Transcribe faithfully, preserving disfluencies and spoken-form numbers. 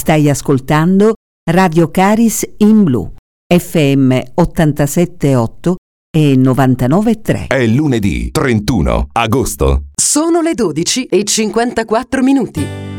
Stai ascoltando Radio Caris in Blu, F M ottantasette virgola otto e novantanove virgola tre. È lunedì trentuno agosto. Sono le dodici e cinquantaquattro minuti.